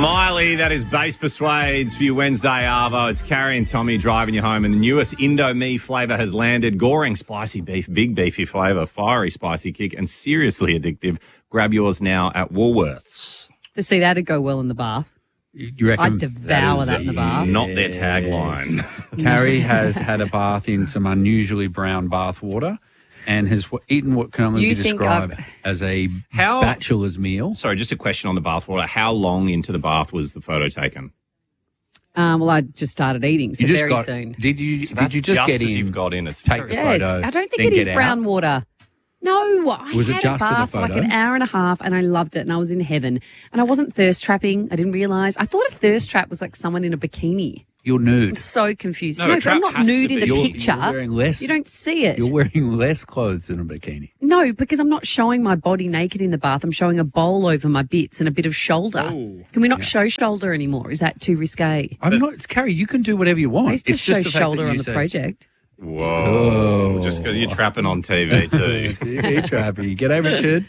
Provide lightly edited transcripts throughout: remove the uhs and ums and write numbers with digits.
Miley, that is Bass Persuades for your Wednesday Arvo. It's Carrie and Tommy driving you home, and the newest Indomie flavour has landed. Goring spicy beef, big beefy flavour, fiery spicy kick, and seriously addictive. Grab yours now at Woolworths. To see that'd go well in the bath. You reckon? I'd devour that in the bath. Not their tagline. Carrie has had a bath in some unusually brown bath water and has eaten what can only be described as a bachelor's meal. Sorry, just a question on the bath water. How long into the bath was the photo taken? Well, I just started eating, so very soon. Did you So just get in? As you've got in. It's take the yes, photo. I don't think then it is get brown out? water. No, I Was it had just a for the bath for like photo? an hour and a half, and I loved it, and I was in heaven. And I wasn't thirst trapping. I didn't realise. I thought a thirst trap was like someone in a bikini. You're nude. I'm so confused. No, No, a but trap I'm not has to nude in be. the You're picture. wearing less. You don't see it. You're wearing less clothes than a bikini. No, because I'm not showing my body naked in the bath. I'm showing a bowl over my bits and a bit of shoulder. Can we not show shoulder anymore? Is that too risque? I'm not, Carrie. You can do whatever you want. I used to It's show just the fact shoulder that on you the say- project. Whoa. Just because you're trapping on TV too. TV trappy. G'day, Richard.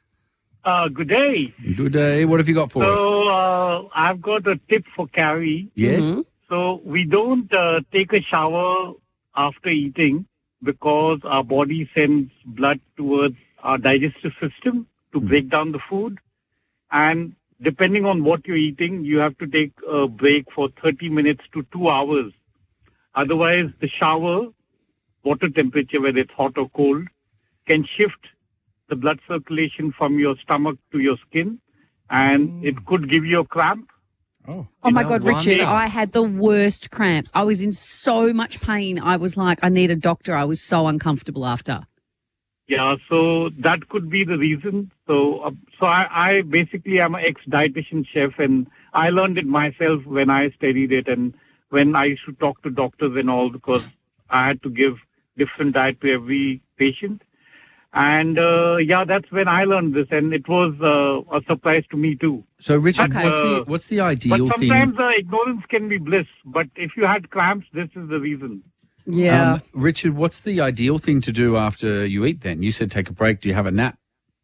Good day. Good day. What have you got for us? So I've got a tip for Carrie. Yes. Mm-hmm. So we don't take a shower after eating because our body sends blood towards our digestive system to break down the food. And depending on what you're eating, you have to take a break for 30 minutes to 2 hours. Otherwise, the shower, water temperature, whether it's hot or cold, can shift the blood circulation from your stomach to your skin, and it could give you a cramp. Oh my God, Richard, I had the worst cramps. I was in so much pain. I was like, I need a doctor. I was so uncomfortable after. Yeah, so that could be the reason. So I basically am an ex-dietitian chef, and I learned it myself when I studied it and when I used to talk to doctors and all, because I had to give different diet to every patient. And, that's when I learned this, and it was a surprise to me too. So, Richard, Okay. what's the ideal But thing? sometimes ignorance can be bliss, but if you had cramps, this is the reason. Yeah. Richard, what's the ideal thing to do after you eat then? You said take a break. Do you have a nap?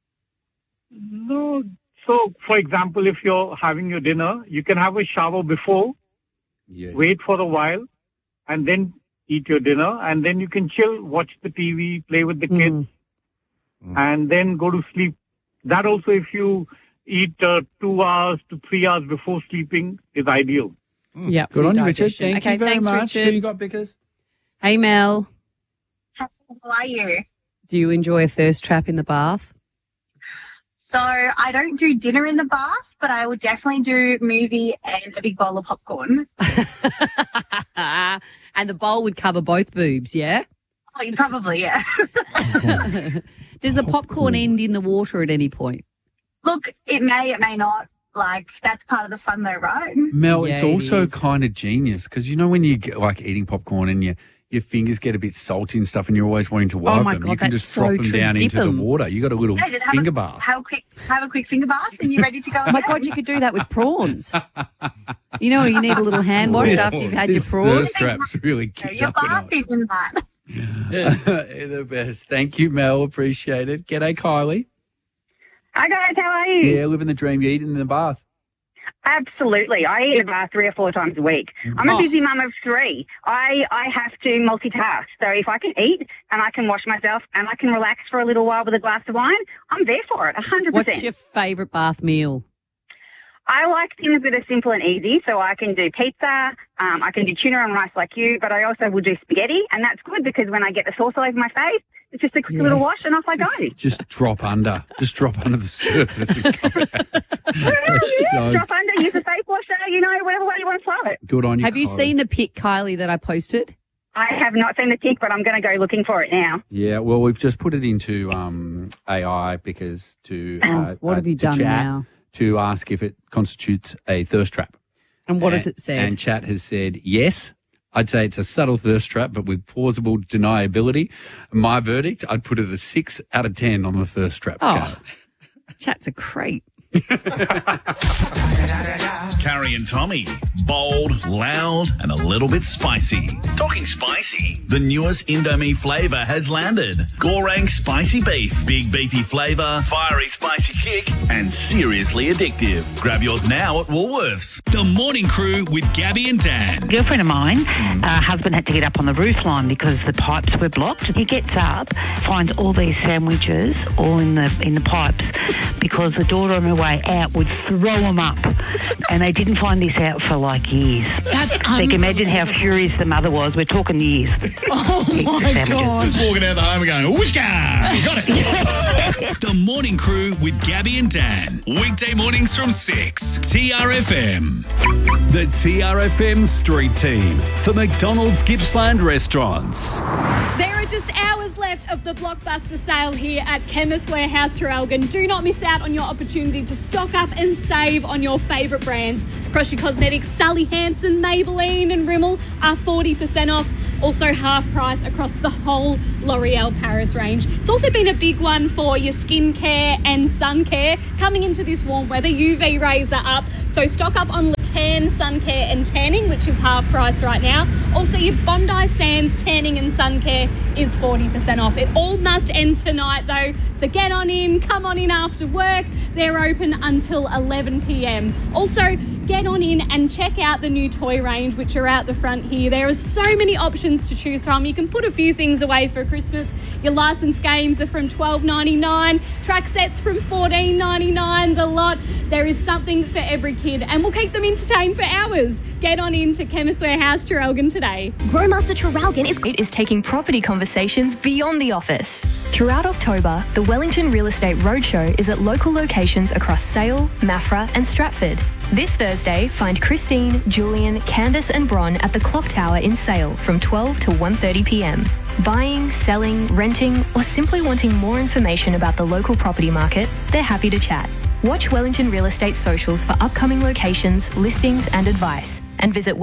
No. So, for example, if you're having your dinner, you can have a shower before, Yes. wait for a while, and then eat your dinner, and then you can chill, watch the TV, play with the kids, and then go to sleep. That also, if you eat 2 hours to 3 hours before sleeping, is ideal. Yeah. Good on you, Richard. Thank okay, you very thanks, much. Richard. Who you got, Bickers? Hey, Mel, How are you? do you enjoy a thirst trap in the bath? So I don't do dinner in the bath, but I will definitely do movie and a big bowl of popcorn. And the bowl would cover both boobs, yeah? Oh, probably, yeah. Does the popcorn end in the water at any point? Look, it may not. Like, that's part of the fun though, right? Mel, Yeah, it's it also is. kind of genius because you know when you get like eating popcorn and your fingers get a bit salty and stuff and you're always wanting to wipe my them. God, You can that's just so drop them true. down Dip into the 'em. water. You got a little Yeah, just finger bath. Have a quick finger bath and you're ready to go. Oh my God, you could do that with prawns. You know, you need a little hand wash after you've had your This prawns. thirst trap's really kicked Your up a bath notch. is in that. You're the best. Thank you, Mel. Appreciate it. G'day, Kylie. Hi guys, how are you? Yeah, living the dream. You eating in the bath. Absolutely. I eat in the bath 3 or 4 times a week. I'm a busy mum of 3. I have to multitask. So if I can eat and I can wash myself and I can relax for a little while with a glass of wine, I'm there for it, 100%. What's your favourite bath meal? I like things that are simple and easy, so I can do pizza, I can do tuna and rice like you, but I also will do spaghetti, and that's good because when I get the sauce all over my face, it's just a quick little wash and off I go. Just drop under. Just drop under the surface and come out. Drop under, use a face washer, whatever way you want to slow it. Good on you, Have you Kylie. seen the pic, Kylie, that I posted? I have not seen the pic, but I'm going to go looking for it now. Yeah, well, we've just put it into AI because to What have you to done chat, now? to ask if it constitutes a thirst trap. And what has it said? And chat has said yes. I'd say it's a subtle thirst trap, but with plausible deniability. My verdict, I'd put it a 6 out of 10 on the thirst trap scale. Chat's a crate. Carrie and Tommy. Bold, loud, and a little bit spicy. Talking spicy, the newest Indomie flavour has landed. Goreng spicy beef, big beefy flavour, fiery spicy kick, and seriously addictive. Grab yours now at Woolworths. The Morning Crew with Gabby and Dan. A girlfriend of mine, husband had to get up on the roof line because the pipes were blocked. He gets up, finds all these sandwiches all in the pipes because the daughter on her way out would throw them up. And they didn't find this out for like years. That's so you can imagine how furious the mother was. We're talking years. Oh my God. Just walking out the home and going, whooshka! Got it. The Morning Crew with Gabby and Dan. Weekday mornings from 6. TRFM. The TRFM Street Team for McDonald's Gippsland Restaurants. There are just hours left of the blockbuster sale here at Chemist Warehouse Traralgon. Do not miss out on your opportunity to stock up and save on your favourite brands. Across your cosmetics, Sally Hansen, Maybelline and Rimmel are 40% off. Also half price across the whole L'Oreal Paris range. It's also been a big one for your skincare and sun care. Coming into this warm weather, UV rays are up. So stock up on Tan Sun Care and Tanning, which is half price right now. Also, your Bondi Sands Tanning and Sun Care is 40% off. It all must end tonight, though. So get on in, come on in after work. They're open until 11 p.m. Also, get on in and check out the new toy range, which are out the front here. There are so many options to choose from. You can put a few things away for Christmas. Your licensed games are from $12.99. Track sets from $14.99. The lot. There is something for every kid, and we'll keep them entertained for hours. Get on in to Chemist Warehouse Traralgon today. Growmaster Traralgon is taking property conversations beyond the office. Throughout October, the Wellington Real Estate Roadshow is at local locations across Sale, Maffra and Stratford. This Thursday, find Christine, Julian, Candice and Bron at the Clock Tower in Sale from 12 to 1:30 p.m. Buying, selling, renting, or simply wanting more information about the local property market, they're happy to chat. Watch Wellington Real Estate socials for upcoming locations, listings and advice, and visit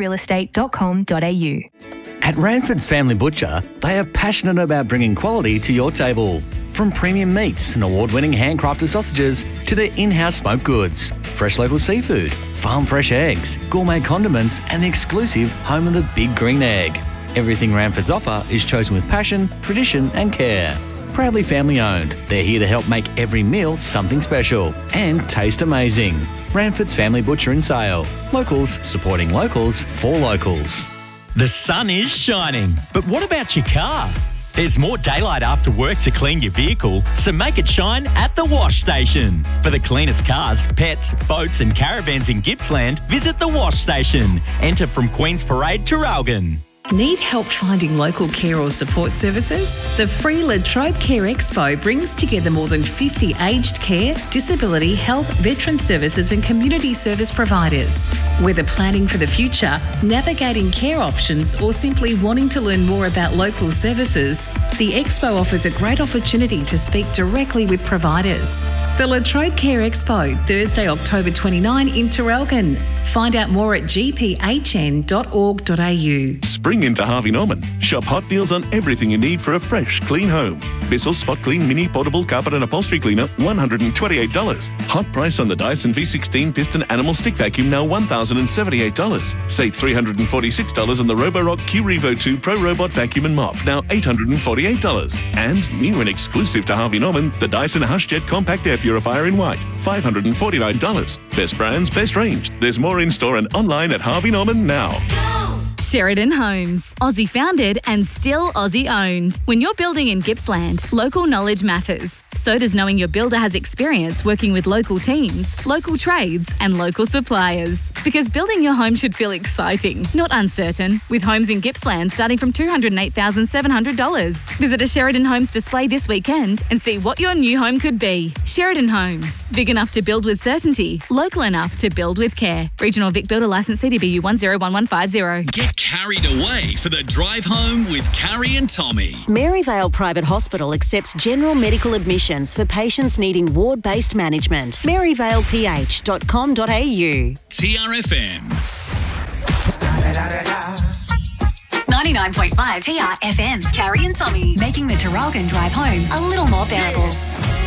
wellingtonrealestate.com.au. At Ranford's Family Butcher, they are passionate about bringing quality to your table. From premium meats and award-winning handcrafted sausages to their in-house smoked goods, fresh local seafood, farm fresh eggs, gourmet condiments and the exclusive home of the Big Green Egg. Everything Ranford's offer is chosen with passion, tradition and care. Proudly family owned, they're here to help make every meal something special and taste amazing. Ranford's Family Butcher in Sale. Locals supporting locals for locals. The sun is shining, but what about your car? There's more daylight after work to clean your vehicle, so make it shine at the wash station. For the cleanest cars, pets, boats and caravans in Gippsland, visit the wash station. Enter from Queen's Parade, Traralgon. Need help finding local care or support services? The free La Trobe Care Expo brings together more than 50 aged care, disability, health, veteran services and community service providers. Whether planning for the future, navigating care options or simply wanting to learn more about local services, the Expo offers a great opportunity to speak directly with providers. The La Trobe Care Expo, Thursday, October 29 in Traralgon. Find out more at gphn.org.au. Spring into Harvey Norman. Shop hot deals on everything you need for a fresh, clean home. Bissell Spot Clean Mini Portable Carpet and Upholstery Cleaner, $128. Hot price on the Dyson V16 Piston Animal Stick Vacuum, now $1,078. Save $346 on the Roborock Q-Revo 2 Pro Robot Vacuum and Mop, now $848. And new and exclusive to Harvey Norman, the Dyson HushJet Compact Air Purifier in white, $549. Best brands, best range. There's more in-store and online at Harvey Norman now. Sheridan Homes. Aussie founded and still Aussie owned. When you're building in Gippsland, local knowledge matters. So does knowing your builder has experience working with local teams, local trades and local suppliers. Because building your home should feel exciting, not uncertain. With homes in Gippsland starting from $208,700. Visit a Sheridan Homes display this weekend and see what your new home could be. Sheridan Homes. Big enough to build with certainty. Local enough to build with care. Regional Vic Builder Licence CDBU 101150. Get carried away for the drive home with Carrie and Tommy. Maryvale Private Hospital accepts general medical admissions for patients needing ward-based management. maryvaleph.com.au. TRFM. 99.5 TRFM's Carrie and Tommy, making the Traralgon drive home a little more bearable.